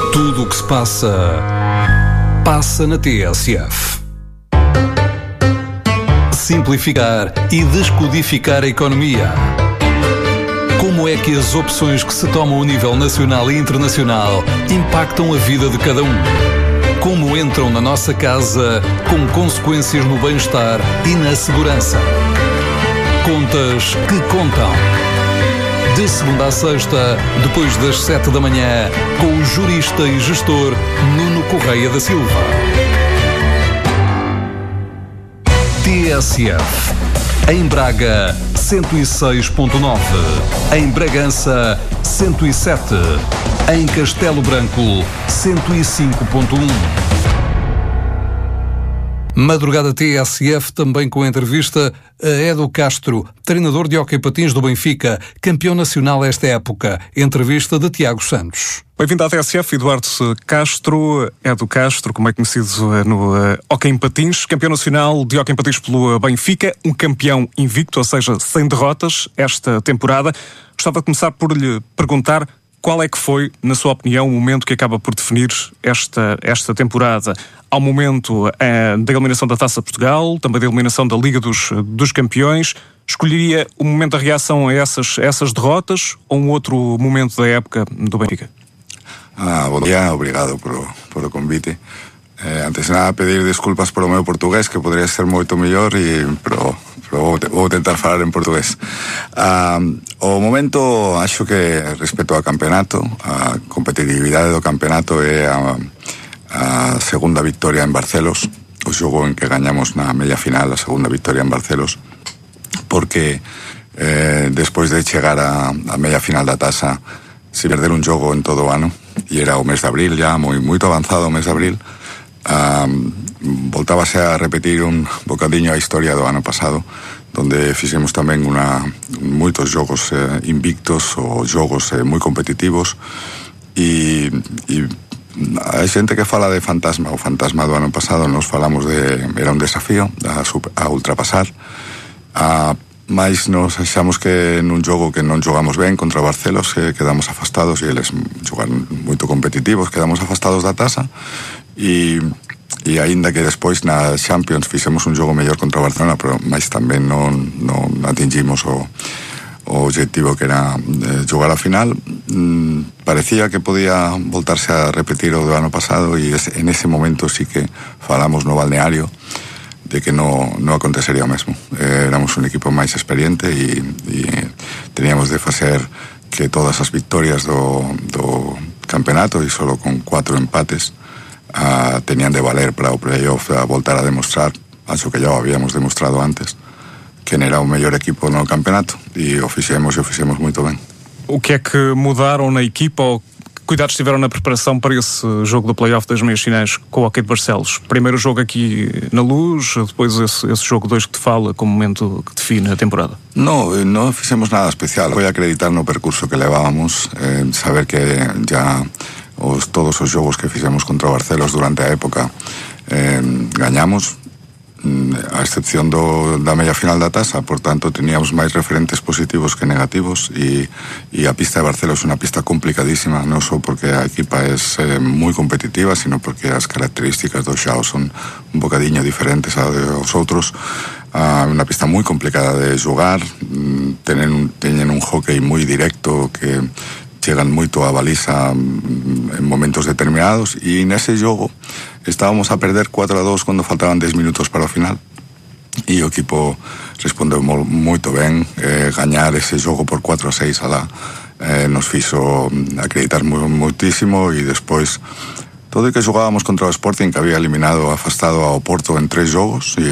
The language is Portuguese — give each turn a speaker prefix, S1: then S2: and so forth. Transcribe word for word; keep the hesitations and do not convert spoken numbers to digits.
S1: Tudo o que se passa, passa na T S F. Simplificar e descodificar a economia. Como é que as opções que se tomam a nível nacional e internacional impactam a vida de cada um? Como entram na nossa casa com consequências no bem-estar e na segurança? Contas que contam. De segunda a sexta, depois das sete da manhã, com o jurista e gestor Nuno Correia da Silva. T S F. Em Braga, cento e seis ponto nove. Em Bragança, cento e sete. Em Castelo Branco, cento e cinco ponto um. Madrugada T S F, também com a entrevista a Edu Castro, treinador de hóquei patins do Benfica, campeão nacional esta época. Entrevista de Tiago Santos.
S2: Bem-vindo à T S F, Eduardo Castro. Edu Castro, como é conhecido no uh, hóquei em patins, campeão nacional de hóquei em patins pelo Benfica, um campeão invicto, ou seja, sem derrotas esta temporada. Gostava de começar por lhe perguntar qual é que foi, na sua opinião, o momento que acaba por definir esta, esta temporada. Ao momento uh, da eliminação da Taça Portugal, também da eliminação da Liga dos, dos Campeões, escolheria o momento da reação a essas, essas derrotas ou um outro momento da época do Benfica?
S3: Ah, bom dia, obrigado por, por o convite. Eh, antes de nada, pedir desculpas por o meu portugués, que poderia ser moito mellor, e, pero, pero vou, vou tentar falar en portugués. Ah, o momento, acho que respecto ao campeonato, a competitividade do campeonato é a, a segunda victoria en Barcelos, o xogo en que gañamos na media final, a segunda victoria en Barcelos, porque eh, despois de chegar a, a media final da taza, se perder un xogo en todo o ano, e era o mes de abril, ya moi, moito avanzado o mes de abril, um, voltábase a repetir un bocadiño a historia do ano pasado, donde fixemos tamén una, moitos xogos eh, invictos ou xogos eh, moi competitivos, e, e a xente que fala de fantasma, o fantasma do ano pasado, nos falamos de, era un desafío a, a ultrapasar, a mais nos achamos que nun xogo que non xogamos ben contra Barcelos, que quedamos afastados, e eles xogaron moito competitivos, quedamos afastados da taza, e, e aínda que despois na Champions fixemos un xogo mellor contra Barcelona, pero máis tamén non, non atingimos o, o objetivo que era eh, xogar a final. Mm, parecía que podía voltarse a repetir o do ano pasado, e es, en ese momento sí que falamos no balneario de que no, no acontecería o mesmo. Eh, éramos un equipo máis experiente, e, e teníamos de facer que todas as victorias do, do campeonato, e solo con cuatro empates uh, tenían de valer para o playoff, a voltar a demostrar, acho que ya o habíamos demostrado antes, que era o mellor equipo no campeonato, e o fixemos e o fixemos moito ben.
S2: O que é que mudaram na equipa, ou cuidados tiveram na preparação para esse jogo do play-off das meias finais com o hóquei de Barcelos? Primeiro jogo aqui na Luz, depois esse, esse jogo dois que te fala como momento que define a temporada.
S3: No, non fixemos nada especial. Foi acreditar no percurso que levábamos, eh, saber que ya os, todos os xogos que fixemos contra o Barcelos durante a época eh, gañamos, a excepción do, da media final da taza. Por tanto, teníamos máis referentes positivos que negativos, e, e a pista de Barcelos é unha pista complicadísima, non só porque a equipa é eh, moi competitiva, sino porque as características do xao son un bocadiño diferentes aos outros. Uh, unha pista moi complicada de xogar, tenen, teñen un hóquei moi directo, que chegan moito a baliza en momentos determinados, e nese xogo estábamos a perder cuatro a dos cando faltaban dez minutos para o final, e o equipo respondeu moito ben. Eh, gañar ese xogo por cuatro a seis alá eh, nos fixo acreditar moitísimo, e despois todo o que xogábamos contra o Sporting, que había eliminado, afastado ao Porto en tres xogos, e